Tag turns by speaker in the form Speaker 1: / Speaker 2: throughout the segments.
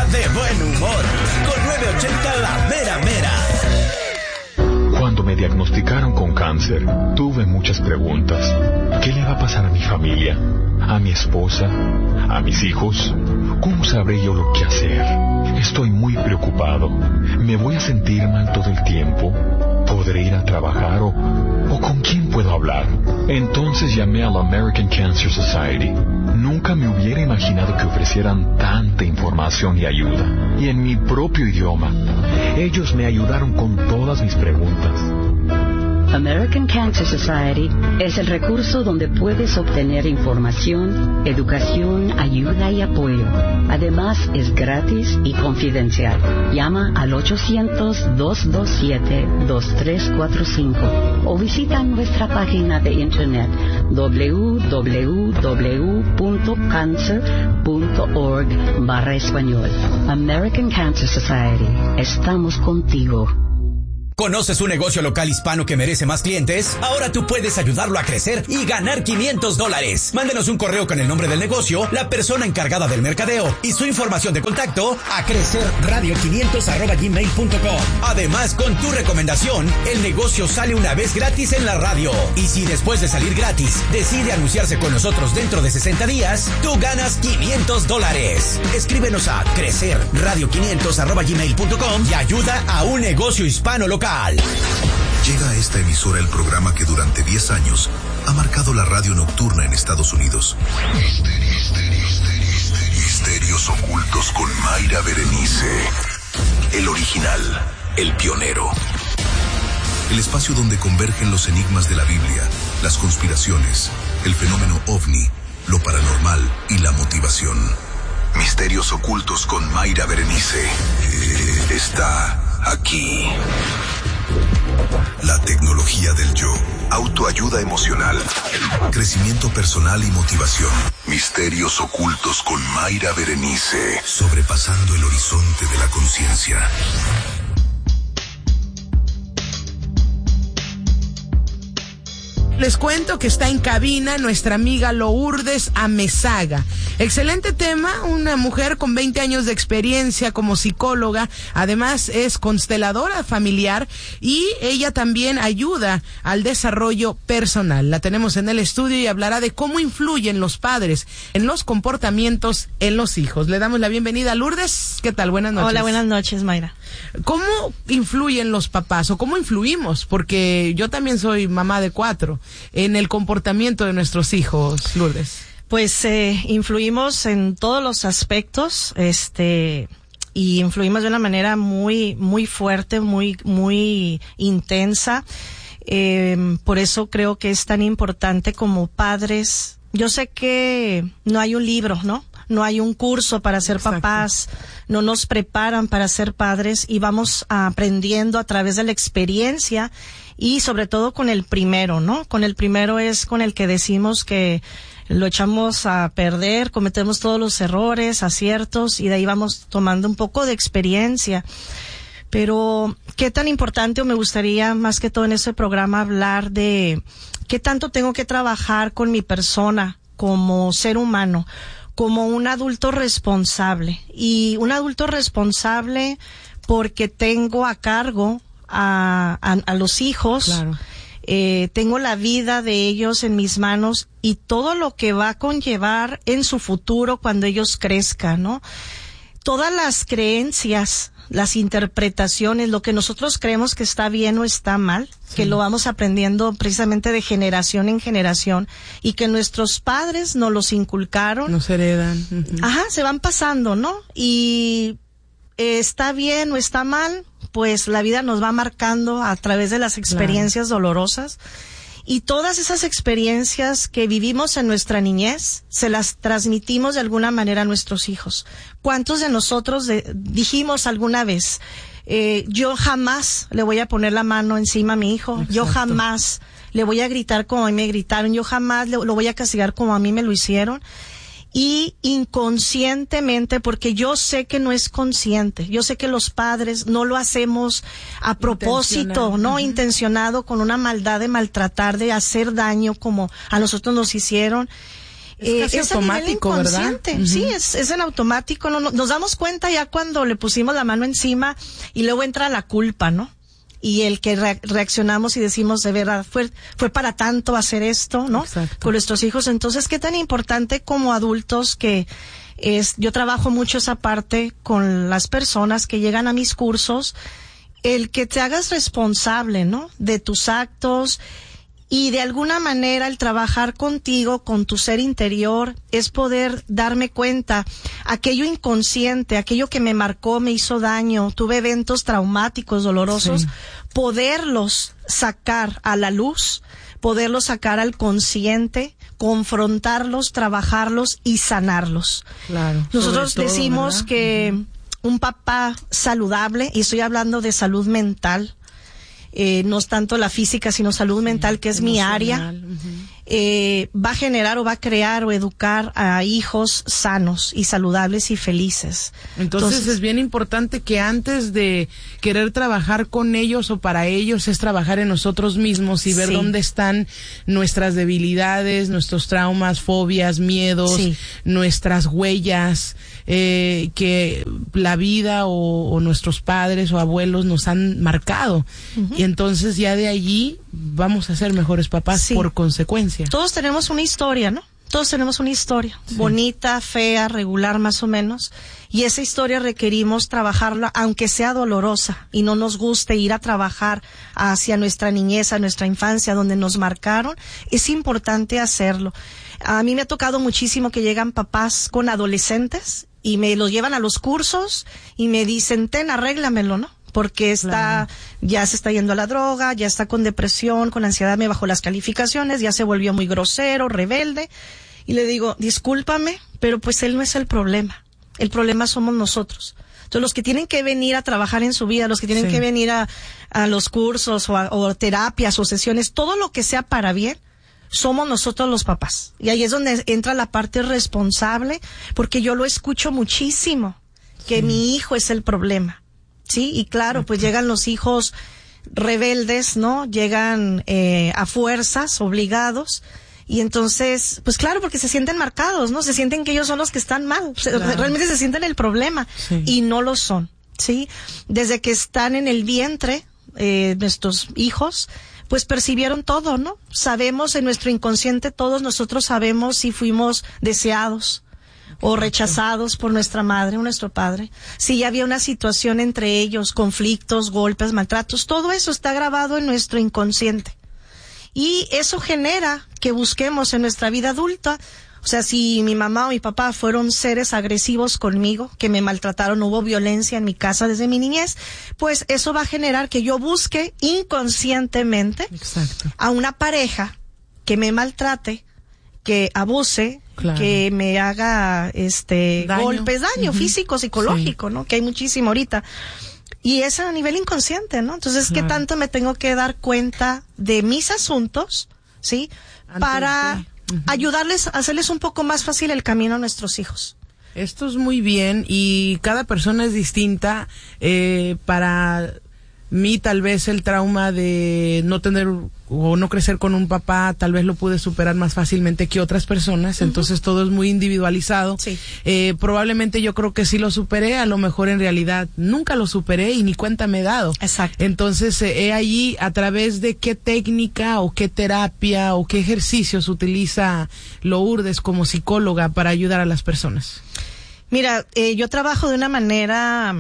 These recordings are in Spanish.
Speaker 1: día de buen humor. Con 980 La Mera Mera.
Speaker 2: Cuando me diagnosticaron con cáncer, tuve muchas preguntas. ¿Qué le va a pasar a mi familia? ¿A mi esposa? ¿A mis hijos? ¿Cómo sabré yo lo que hacer? Estoy muy preocupado. ¿Me voy a sentir mal todo el tiempo? ¿Podré ir a trabajar o con quién puedo hablar? Entonces llamé a la American Cancer Society. Nunca me hubiera imaginado que ofrecieran tanta información y ayuda. Y en mi propio idioma. Ellos me ayudaron con todas mis preguntas.
Speaker 3: American Cancer Society es el recurso donde puedes obtener información, educación, ayuda y apoyo. Además, es gratis y confidencial. Llama al 800-227-2345 o visita nuestra página de internet www.cancer.org/español. American Cancer Society. Estamos contigo.
Speaker 1: ¿Conoces un negocio local hispano que merece más clientes? Ahora tú puedes ayudarlo a crecer y ganar $500. Mándenos un correo con el nombre del negocio, la persona encargada del mercadeo y su información de contacto a crecerradio500@gmail.com. Además, con tu recomendación, el negocio sale una vez gratis en la radio. Y si después de salir gratis decide anunciarse con nosotros dentro de 60 días, tú ganas $500. Escríbenos a crecerradio500@gmail.com y ayuda a un negocio hispano local.
Speaker 4: Llega a esta emisora el programa que durante 10 años ha marcado la radio nocturna en Estados Unidos. Misterios ocultos con Mayra Berenice. El original, el pionero. El espacio donde convergen los enigmas de la Biblia, las conspiraciones, el fenómeno ovni, lo paranormal y la motivación. Misterios ocultos con Mayra Berenice. Está aquí. La tecnología del yo, autoayuda emocional, crecimiento personal y motivación. Misterios ocultos con Mayra Berenice. Sobrepasando el horizonte de la conciencia.
Speaker 5: Les cuento que está en cabina nuestra amiga Lourdes Amezaga. Excelente tema, una mujer con 20 años de experiencia como psicóloga, además es consteladora familiar y ella también ayuda al desarrollo personal. La tenemos en el estudio y hablará de cómo influyen los padres en los comportamientos en los hijos. Le damos la bienvenida a Lourdes. ¿Qué tal? Buenas noches.
Speaker 6: Hola, buenas noches, Mayra.
Speaker 5: ¿Cómo influyen los papás o cómo influimos? Porque yo también soy mamá de 4 en el comportamiento de nuestros hijos, Lourdes.
Speaker 6: Pues influimos en todos los aspectos, y influimos de una manera muy, muy fuerte, muy intensa. Por eso creo que es tan importante como padres. Yo sé que no hay un libro, ¿no? No hay un curso para ser papás, no nos preparan para ser padres y vamos aprendiendo a través de la experiencia y sobre todo con el primero, ¿no? Con el primero es con el que decimos que lo echamos a perder, cometemos todos los errores, aciertos y de ahí vamos tomando un poco de experiencia. Pero qué tan importante, o me gustaría más que todo en este programa hablar de qué tanto tengo que trabajar con mi persona como ser humano, como un adulto responsable. Y un adulto responsable porque tengo a cargo a los hijos. Claro. Tengo la vida de ellos en mis manos y todo lo que va a conllevar en su futuro cuando ellos crezcan, ¿no? Todas las creencias, las interpretaciones, lo que nosotros creemos que está bien o está mal, sí, que lo vamos aprendiendo precisamente de generación en generación y que nuestros padres nos los inculcaron.
Speaker 5: Nos heredan.
Speaker 6: Uh-huh. Ajá, se van pasando, ¿no? Y está bien o está mal, pues la vida nos va marcando a través de las experiencias dolorosas. Y todas esas experiencias que vivimos en nuestra niñez, se las transmitimos de alguna manera a nuestros hijos. ¿Cuántos de nosotros dijimos alguna vez, yo jamás le voy a poner la mano encima a mi hijo, exacto, yo jamás le voy a gritar como a mí me gritaron, yo jamás lo voy a castigar como a mí me lo hicieron? Y inconscientemente, porque yo sé que no es consciente, yo sé que los padres no lo hacemos a propósito, no intencionado con una maldad de maltratar, de hacer daño como a nosotros nos hicieron.
Speaker 5: Es casi automático, ¿verdad?
Speaker 6: Sí, es en automático. Nos damos cuenta ya cuando le pusimos la mano encima y luego entra la culpa, ¿no? Y el que reaccionamos y decimos, de verdad, fue para tanto hacer esto, ¿no?
Speaker 5: Exacto.
Speaker 6: Con nuestros hijos. Entonces, qué tan importante como adultos que yo trabajo mucho esa parte con las personas que llegan a mis cursos, el que te hagas responsable, ¿no? De tus actos. Y de alguna manera el trabajar contigo, con tu ser interior, es poder darme cuenta, aquello inconsciente, aquello que me marcó, me hizo daño, tuve eventos traumáticos, dolorosos, poderlos sacar a la luz, poderlos sacar al consciente, confrontarlos, trabajarlos y sanarlos.
Speaker 5: Claro.
Speaker 6: Nosotros decimos, ¿verdad?, que un papá saludable, y estoy hablando de salud mental, no es tanto la física, sino salud mental, que es mi área, va a generar o va a crear o educar a hijos sanos y saludables y felices.
Speaker 5: Entonces es bien importante que antes de querer trabajar con ellos o para ellos, es trabajar en nosotros mismos y ver dónde están nuestras debilidades, nuestros traumas, fobias, miedos, nuestras huellas, que la vida o nuestros padres o abuelos nos han marcado. Y entonces ya de allí vamos a ser mejores papás por consecuencia.
Speaker 6: Todos tenemos una historia, ¿no? Todos tenemos una historia, bonita, fea, regular más o menos, y esa historia requerimos trabajarla, aunque sea dolorosa y no nos guste ir a trabajar hacia nuestra niñez, a nuestra infancia, donde nos marcaron. Es importante hacerlo. A mí me ha tocado muchísimo que llegan papás con adolescentes y me los llevan a los cursos y me dicen, arréglamelo, ¿no? Porque ya se está yendo a la droga, ya está con depresión, con ansiedad, me bajó las calificaciones, ya se volvió muy grosero, rebelde. Y le digo, discúlpame, pero pues él no es el problema. El problema somos nosotros. Entonces, los que tienen que venir a trabajar en su vida, los que tienen que venir a los cursos o terapias o sesiones, todo lo que sea para bien, somos nosotros los papás. Y ahí es donde entra la parte responsable, porque yo lo escucho muchísimo, que mi hijo es el problema. Sí, y claro, pues llegan los hijos rebeldes, ¿no? Llegan a fuerzas, obligados, y entonces, pues claro, porque se sienten marcados, ¿no? Se sienten que ellos son los que están mal, realmente se sienten el problema, y no lo son, ¿sí? Desde que están en el vientre, nuestros hijos, pues percibieron todo, ¿no? Sabemos en nuestro inconsciente, todos nosotros sabemos si fuimos deseados o rechazados por nuestra madre o nuestro padre, si ya había una situación entre ellos, conflictos, golpes, maltratos, todo eso está grabado en nuestro inconsciente. Y eso genera que busquemos en nuestra vida adulta, o sea, si mi mamá o mi papá fueron seres agresivos conmigo, que me maltrataron, hubo violencia en mi casa desde mi niñez, pues eso va a generar que yo busque inconscientemente a una pareja que me maltrate, que abuse, que me haga golpes, daño físico, psicológico, ¿no? Que hay muchísimo ahorita. Y es a nivel inconsciente, ¿no? Entonces, ¿qué tanto me tengo que dar cuenta de mis asuntos, sí? Para ayudarles, hacerles un poco más fácil el camino a nuestros hijos.
Speaker 5: Esto es muy bien, y cada persona es distinta. Para mí, tal vez el trauma de no tener o no crecer con un papá, tal vez lo pude superar más fácilmente que otras personas. Entonces todo es muy individualizado. Probablemente yo creo que sí lo superé, a lo mejor en realidad nunca lo superé y ni cuenta me he dado. Entonces he allí, a través de qué técnica o qué terapia o qué ejercicios utiliza Lourdes como psicóloga para ayudar a las personas.
Speaker 6: Mira, yo trabajo de una manera,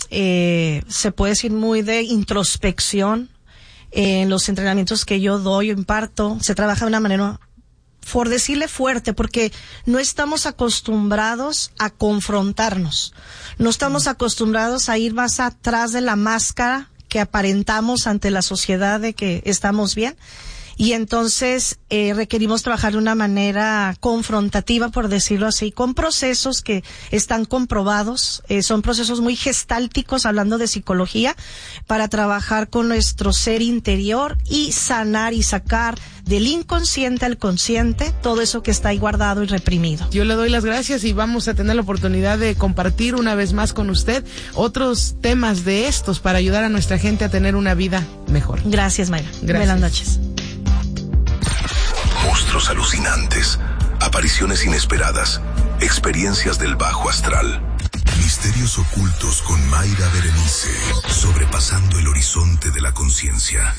Speaker 6: se puede decir, muy de introspección. En los entrenamientos que yo doy o imparto, se trabaja de una manera, por decirle, fuerte, porque no estamos acostumbrados a confrontarnos. No estamos acostumbrados a ir más atrás de la máscara que aparentamos ante la sociedad de que estamos bien. Y entonces requerimos trabajar de una manera confrontativa, por decirlo así, con procesos que están comprobados, son procesos muy gestálticos, hablando de psicología, para trabajar con nuestro ser interior y sanar y sacar del inconsciente al consciente todo eso que está ahí guardado y reprimido.
Speaker 5: Yo le doy las gracias y vamos a tener la oportunidad de compartir una vez más con usted otros temas de estos para ayudar a nuestra gente a tener una vida mejor.
Speaker 6: Gracias, Mayra. Buenas noches.
Speaker 4: Monstruos alucinantes, apariciones inesperadas, experiencias del bajo astral. Misterios ocultos con Mayra Berenice, sobrepasando el horizonte de la conciencia.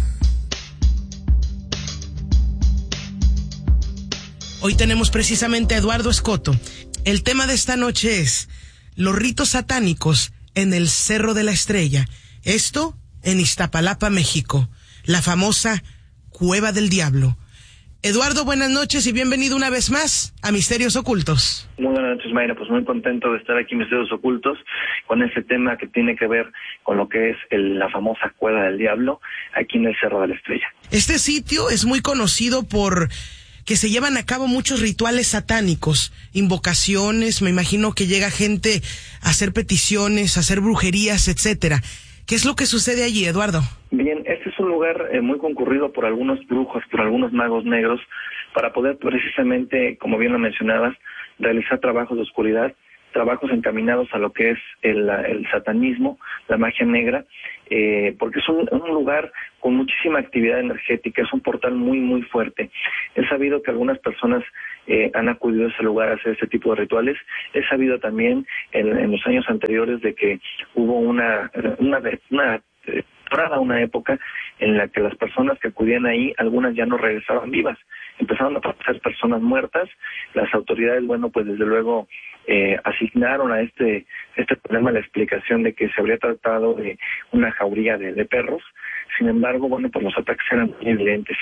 Speaker 5: Hoy tenemos precisamente a Eduardo Escoto. El tema de esta noche es los ritos satánicos en el Cerro de la Estrella. Esto en Iztapalapa, México. La famosa Cueva del Diablo. Eduardo, buenas noches y bienvenido una vez más a Misterios Ocultos.
Speaker 7: Muy buenas noches, Mayra. Pues muy contento de estar aquí en Misterios Ocultos con este tema que tiene que ver con lo que es la famosa Cueva del Diablo aquí en el Cerro de la Estrella.
Speaker 5: Este sitio es muy conocido por que se llevan a cabo muchos rituales satánicos, invocaciones, me imagino que llega gente a hacer peticiones, a hacer brujerías, etcétera. ¿Qué es lo que sucede allí, Eduardo?
Speaker 7: Bien, este es un lugar muy concurrido por algunos brujos, por algunos magos negros, para poder precisamente, como bien lo mencionabas, realizar trabajos de oscuridad, trabajos encaminados a lo que es el satanismo, la magia negra, porque es un lugar con muchísima actividad energética, es un portal muy, muy fuerte. He sabido que algunas personas han acudido a ese lugar a hacer este tipo de rituales. He sabido también en los años anteriores de que hubo una época en la que las personas que acudían ahí, algunas ya no regresaban vivas, empezaron a aparecer personas muertas. Las autoridades, bueno, pues desde luego asignaron a este problema la explicación de que se habría tratado de una jauría de perros. Sin embargo, bueno, pues los ataques eran muy evidentes.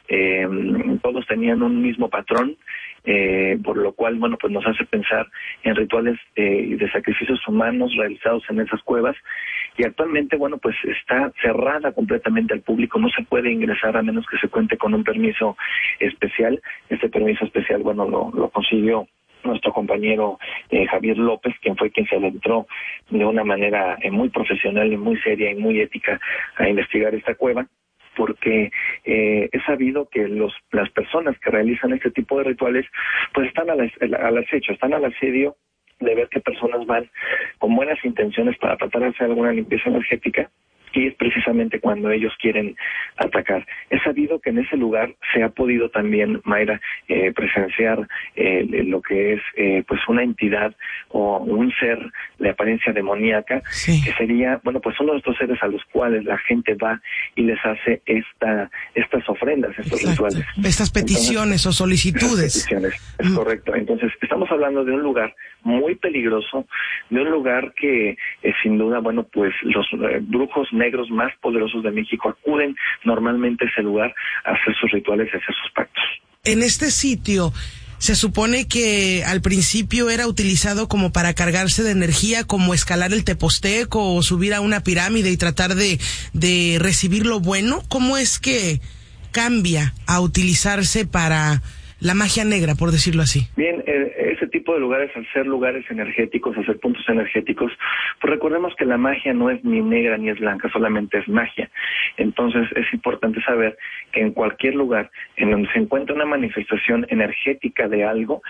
Speaker 7: Todos tenían un mismo patrón, por lo cual, bueno, pues nos hace pensar en rituales de sacrificios humanos realizados en esas cuevas. Y actualmente, bueno, pues está cerrada completamente al público, no se puede ingresar a menos que se cuente con un permiso especial. Este permiso especial, bueno, lo consiguió nuestro compañero Javier López, quien fue quien se adentró de una manera muy profesional y muy seria y muy ética a investigar esta cueva, porque he sabido que las personas que realizan este tipo de rituales pues están al acecho, están al asedio de ver qué personas van con buenas intenciones para tratar de hacer alguna limpieza energética, y es precisamente cuando ellos quieren atacar. He sabido que en ese lugar se ha podido también, Mayra, presenciar lo que es pues una entidad o un ser de apariencia demoníaca, sí, que sería, bueno, pues uno de estos seres a los cuales la gente va y les hace estas ofrendas, estos rituales.
Speaker 5: Estas peticiones. Entonces, o solicitudes.
Speaker 7: Es correcto. Entonces, estamos hablando de un lugar muy peligroso, de un lugar que sin duda, bueno, pues los brujos negros más poderosos de México acuden normalmente a ese lugar a hacer sus rituales y a hacer sus pactos.
Speaker 5: En este sitio se supone que al principio era utilizado como para cargarse de energía, como escalar el Teposteco o subir a una pirámide y tratar de recibir lo bueno. ¿Cómo es que cambia a utilizarse para la magia negra, por decirlo así?
Speaker 7: Bien, ese tipo de lugares, al ser lugares energéticos, al ser puntos energéticos, pues recordemos que la magia no es ni negra ni es blanca, solamente es magia. Entonces es importante saber que en cualquier lugar en donde se encuentra una manifestación energética de algo,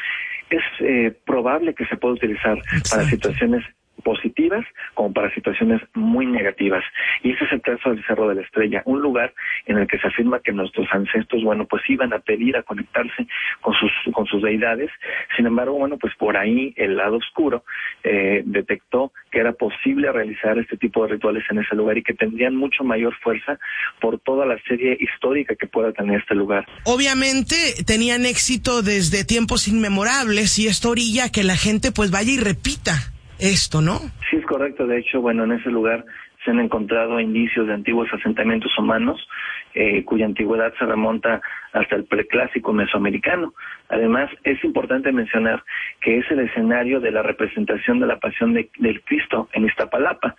Speaker 7: es probable que se pueda utilizar para situaciones positivas como para situaciones muy negativas. Y ese es el caso del Cerro de la Estrella, un lugar en el que se afirma que nuestros ancestros, bueno, pues iban a pedir a conectarse con sus deidades. Sin embargo, bueno, pues por ahí el lado oscuro detectó que era posible realizar este tipo de rituales en ese lugar y que tendrían mucho mayor fuerza por toda la serie histórica que pueda tener este lugar.
Speaker 5: Obviamente tenían éxito desde tiempos inmemorables y esto orilla a que la gente pues vaya y repita esto, ¿no?
Speaker 7: Sí, es correcto. De hecho, bueno, en ese lugar se han encontrado indicios de antiguos asentamientos humanos, cuya antigüedad se remonta hasta el preclásico mesoamericano. Además, es importante mencionar que es el escenario de la representación de la Pasión del Cristo en Iztapalapa,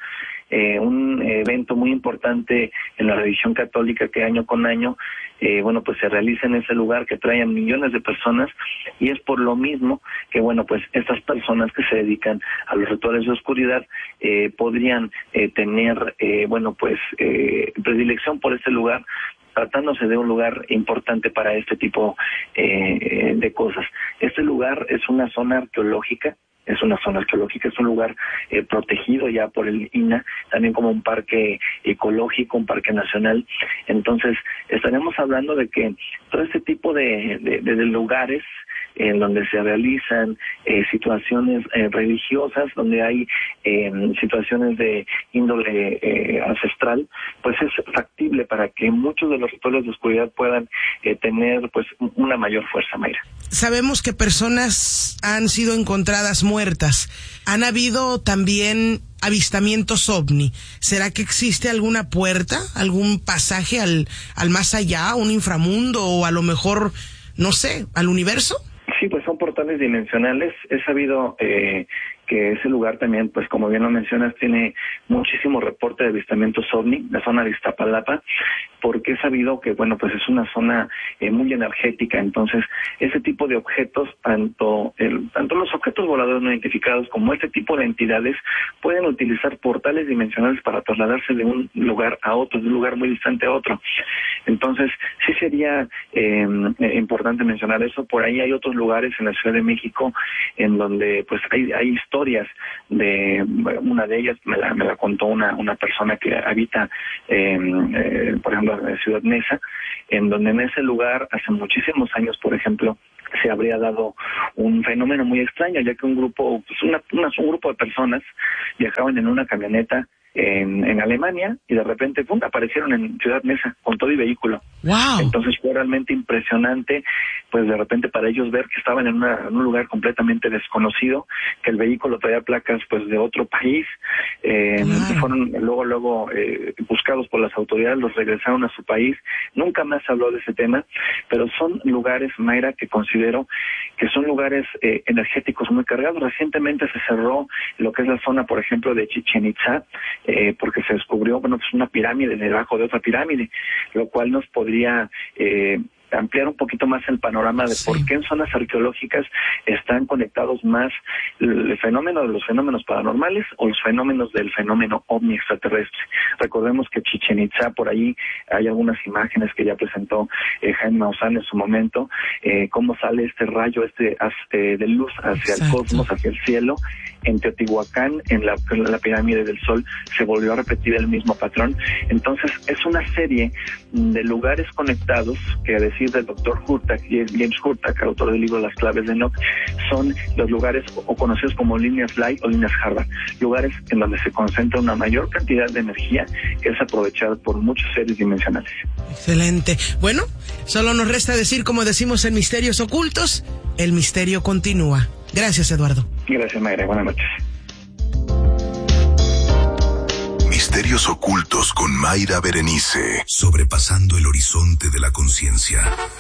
Speaker 7: un evento muy importante en la religión católica que año con año, bueno, pues se realiza en ese lugar, que trae a millones de personas, y es por lo mismo que, bueno, pues estas personas que se dedican a los rituales de oscuridad podrían tener, bueno, pues predilección por este lugar, tratándose de un lugar importante para este tipo de cosas. Este lugar es una zona arqueológica, es un lugar protegido ya por el INAH, también como un parque ecológico, un parque nacional. Entonces, estaremos hablando de que todo este tipo de lugares en donde se realizan situaciones religiosas, donde hay situaciones de índole ancestral, pues es factible para que muchos de los rituales de oscuridad puedan tener pues una mayor fuerza, Mayra.
Speaker 5: Sabemos que personas han sido encontradas muertas. ¿Han habido también avistamientos ovni? ¿Será que existe alguna puerta, algún pasaje al más allá, un inframundo o a lo mejor, no sé, al universo?
Speaker 7: Sí, pues son portales dimensionales. He sabido que ese lugar también, pues como bien lo mencionas, tiene muchísimo reporte de avistamientos ovni, la zona de Iztapalapa, porque he sabido que, bueno, pues es una zona muy energética. Entonces, ese tipo de objetos, tanto los objetos voladores no identificados como este tipo de entidades, pueden utilizar portales dimensionales para trasladarse de un lugar a otro, de un lugar muy distante a otro. Entonces, sí sería importante mencionar eso. Por ahí hay otros lugares en la Ciudad de México en donde pues hay historias de, una de ellas me la contó una persona que habita por ejemplo en Ciudad Neza, en donde en ese lugar hace muchísimos años, por ejemplo, se habría dado un fenómeno muy extraño, ya que un grupo, pues un grupo de personas viajaban en una camioneta en Alemania y de repente ¡pum!, aparecieron en Ciudad Neza con todo y vehículo.
Speaker 5: ¡Wow!
Speaker 7: Entonces fue realmente impresionante, pues de repente para ellos ver que estaban en un lugar completamente desconocido, que el vehículo traía placas pues de otro país. Fueron luego buscados por las autoridades, los regresaron a su país. Nunca más se habló de ese tema, pero son lugares, Mayra, que considero que son lugares energéticos muy cargados. Recientemente se cerró lo que es la zona, por ejemplo, de Chichén Itzá, porque se descubrió, bueno, pues una pirámide debajo de otra pirámide, lo cual nos podría ampliar un poquito más el panorama de por qué en zonas arqueológicas están conectados más el fenómeno de los fenómenos paranormales o los fenómenos del fenómeno ovni extraterrestre. Recordemos que Chichén Itzá, por ahí hay algunas imágenes que ya presentó Jaime Maussan en su momento, cómo sale este rayo de luz hacia el cosmos, hacia el cielo. En Teotihuacán, en la pirámide del Sol, se volvió a repetir el mismo patrón. Entonces, es una serie de lugares conectados que, a decir del doctor Hurtak, James Hurtak, autor del libro Las claves de Enoch, son los lugares o conocidos como líneas Light o líneas Harvard, lugares en donde se concentra una mayor cantidad de energía que es aprovechada por muchos seres dimensionales.
Speaker 5: Excelente. Bueno, solo nos resta decir, como decimos en Misterios Ocultos, el misterio continúa. Gracias, Eduardo.
Speaker 7: Gracias, Mayra. Buenas noches.
Speaker 4: Misterios Ocultos con Mayra Berenice, sobrepasando el horizonte de la conciencia.